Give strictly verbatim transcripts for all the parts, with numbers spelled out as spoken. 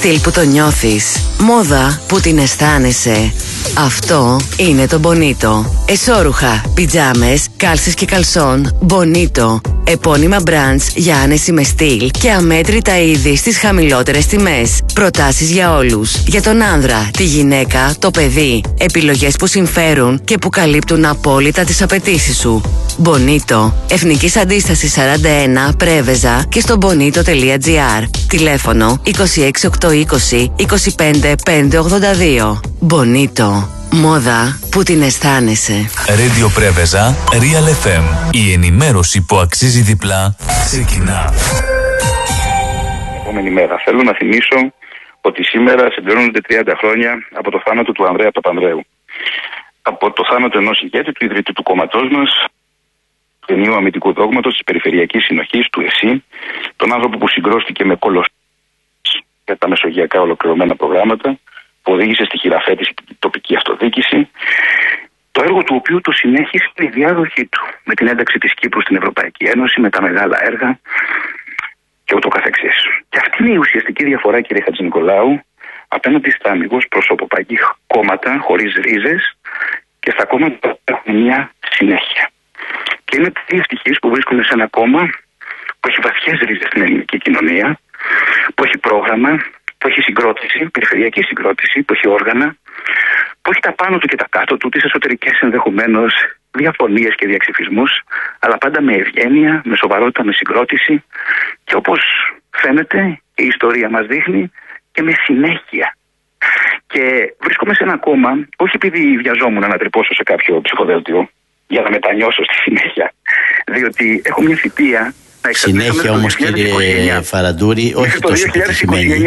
Στυλ που το νιώθεις. Μόδα που την αισθάνεσαι. Αυτό είναι το Bonito. Εσώρουχα, πιτζάμες, κάλσες και καλσόν Bonito. Επώνυμα brands για άνεση με στυλ και αμέτρητα είδη στις χαμηλότερες τιμές. Προτάσεις για όλους. Για τον άνδρα, τη γυναίκα, το παιδί. Επιλογές που συμφέρουν και που καλύπτουν απόλυτα τις απαιτήσεις σου. Bonito. Εθνικής Αντίστασης σαράντα ένα, Πρέβεζα και στο bonito τελεία gr. Τηλέφωνο είκοσι έξι οκτακόσια είκοσι είκοσι πέντε πεντακόσια ογδόντα δύο. Bonito. Μόδα που την αισθάνεσαι. Radio Πρέβεζα, Real εφ εμ. Η ενημέρωση που αξίζει διπλά ξεκινά. Επόμενη μέρα. Θέλω να θυμίσω ότι σήμερα συμπληρώνονται τριάντα χρόνια από το θάνατο του Ανδρέα Παπανδρέου. Από το θάνατο ενός ηγέτη, του ιδρυτή του κόμματός μας, του ενίου αμυντικού δόγματος, της περιφερειακής συνοχής, του ΕΣΥ, τον άνθρωπο που συγκρόστηκε με κολοσσό για τα μεσογειακά ολοκληρωμένα προγράμματα, που οδήγησε στη χειραφέτηση και την τοπική αυτοδιοίκηση, το έργο του οποίου το συνέχισε η διάδοχή του με την ένταξη της Κύπρου στην Ευρωπαϊκή Ένωση, με τα μεγάλα έργα και ούτω καθεξής. Και αυτή είναι η ουσιαστική διαφορά, κύριε Χατζηνικολάου, απέναντι στα αμιγώς προσωποπαγή κόμματα χωρίς ρίζες και στα κόμματα που έχουν μια συνέχεια. Και είναι πολύ ευτυχής που βρίσκονται σε ένα κόμμα που έχει βαθιές ρίζες στην ελληνική κοινωνία, που έχει πρόγραμμα, που έχει συγκρότηση, περιφερειακή συγκρότηση, που έχει όργανα, που έχει τα πάνω του και τα κάτω του, τις εσωτερικές ενδεχομένως διαφωνίες και διαξυφισμούς, αλλά πάντα με ευγένεια, με σοβαρότητα, με συγκρότηση και όπως φαίνεται η ιστορία μας δείχνει και με συνέχεια. Και βρίσκομαι σε ένα κόμμα, όχι επειδή βιαζόμουν να τρυπώσω σε κάποιο ψηφοδέλτιο για να μετανιώσω στη συνέχεια, διότι έχω μια θητεία. Συνέχεια όμως, κύριε Φαραντούρη, όχι το τόσο πετυχημένη.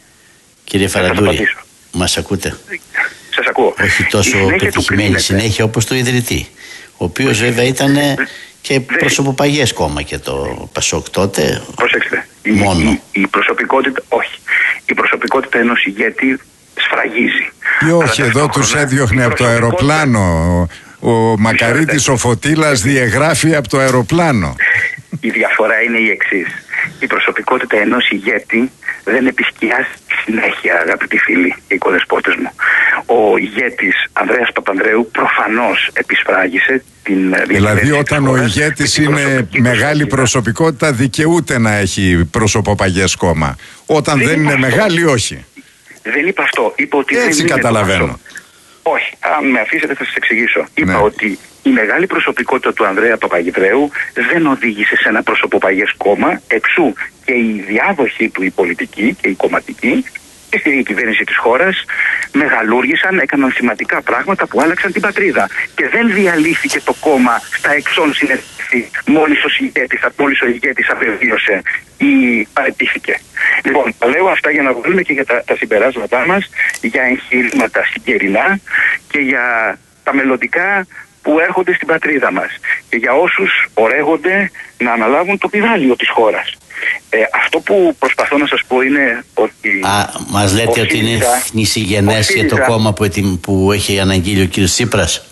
Κύριε Φαραντούρη, μας ακούτε? Σας ακούω. Όχι τόσο πετυχημένη συνέχεια όπως το ιδρυτή, ο οποίος βέβαια ήταν και προσωποπαγές κόμμα και το Πασόκ τότε. Προσέξτε, μόνο. Η, η, η προσωπικότητα, όχι. Η προσωπικότητα ενός ηγέτη σφραγίζει. Ή όχι, εδώ τους έδιωχνε από το αεροπλάνο. Ο Μακαρίτης ο Φωτήλας διεγράφει από το αεροπλάνο. Η διαφορά είναι η εξής. Η προσωπικότητα ενός ηγέτη δεν επισκιάζει συνέχεια, αγαπητοί φίλοι και οικοδεσπότες μου. Ο ηγέτης Ανδρέας Παπανδρέου προφανώς επισφράγισε την διαδικασία. Δηλαδή όταν ο ηγέτης είναι μεγάλη προσωπικότητα δικαιούται να έχει προσωποπαγές κόμμα. Όταν δεν, δεν είναι αυτό. Μεγάλη, όχι. Δεν είπα αυτό. Είπα ότι έτσι δεν καταλαβαίνω. Είναι όχι. Αν με αφήσετε θα σας εξηγήσω. Είπα ναι. ότι η μεγάλη προσωπικότητα του Ανδρέα Παπανδρέου δεν οδήγησε σε ένα προσωποπαγές κόμμα, εξού και η διάδοχή του, η πολιτική και η κομματική και στη κυβέρνηση της χώρας μεγαλούργησαν, έκαναν σημαντικά πράγματα που άλλαξαν την πατρίδα. Και δεν διαλύθηκε το κόμμα στα εξών συνεδρίαση μόλις ο ηγέτης, μόλις ο ηγέτης απεβίωσε ή παραιτήθηκε. Λοιπόν, τα λέω αυτά για να βγάλουμε και για τα, τα συμπεράσματά μας, για εγχειρήματα συγκαιρινά και για τα μελλοντικά που έρχονται στην πατρίδα μας και για όσους ορέγονται να αναλάβουν το πηδάλιο της χώρας. Ε, αυτό που προσπαθώ να σας πω είναι ότι... Α, μας λέτε ότι είναι νησιγενές για το κόμμα που, που έχει αναγγείλει ο κ. Τσίπρας.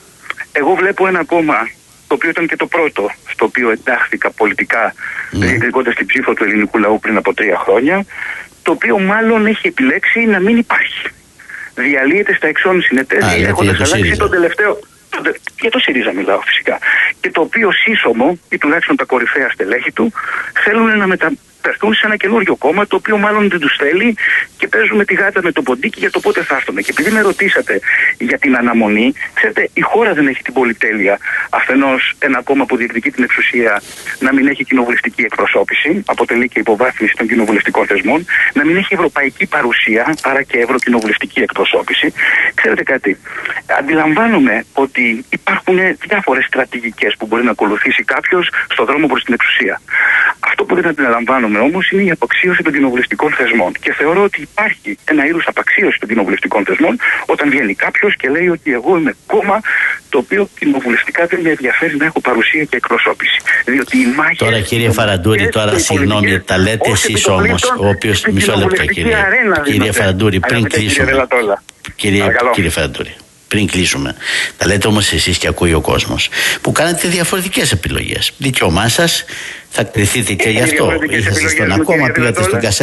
Εγώ βλέπω ένα κόμμα το οποίο ήταν και το πρώτο στο οποίο εντάχθηκα πολιτικά ναι. διεκδικώντας την ψήφο του ελληνικού λαού πριν από τρία χρόνια, το οποίο μάλλον έχει επιλέξει να μην υπάρχει. Διαλύεται στα εξών συνεταίρια έχοντας αλλάξει τον τελευταίο... Για το ΣΥΡΙΖΑ μιλάω φυσικά. Και το οποίο σύσσωμο, ή τουλάχιστον τα κορυφαία στελέχη του, θέλουν να μεταφερθούν σε ένα καινούριο κόμμα, το οποίο μάλλον δεν τους θέλει και παίζουμε τη γάτα με το ποντίκι για το πότε θα έρθουμε. Και επειδή με ρωτήσατε για την αναμονή, ξέρετε, η χώρα δεν έχει την πολυτέλεια αφενός ένα κόμμα που διεκδικεί την εξουσία να μην έχει κοινοβουλευτική εκπροσώπηση, αποτελεί και υποβάθμιση των κοινοβουλευτικών θεσμών, να μην έχει ευρωπαϊκή παρουσία, άρα και ευρωκοινοβουλευτική εκπροσώπηση. Ξέρετε κάτι, αντιλαμβάνομαι ότι υπάρχουν διάφορες στρατηγικές που μπορεί να ακολουθήσει κάποιος στον δρόμο προς την εξουσία. Αυτό που δεν αντιλαμβάνομαι όμως είναι η απαξίωση των κοινοβουλευτικών θεσμών. Και θεωρώ ότι υπάρχει ένα είδος απαξίωση των κοινοβουλευτικών θεσμών όταν βγαίνει κάποιος και λέει ότι εγώ είμαι κόμμα το οποίο κοινοβουλευτικά δεν με ενδιαφέρει να έχω παρουσία και εκπροσώπηση. Διότι η μάχη. Τώρα, κύριε Φαραντούρη, τώρα συγγνώμη, τα λέτε εσείς όμως, ο οποίος. Μισό λεπτό, κύριε, κύριε Φαραντούρη, πριν κλείσουμε. Κύριε, κύριε Φαραντούρη. Πριν κλείσουμε. Τα λέτε όμως εσείς και ακούει ο κόσμος. Που κάνετε διαφορετικές επιλογές. Δικαίωμά σας, θα κρυθείτε και γι' αυτό. Είσαστε στον ακόμα, πήγατε στον Κασέ.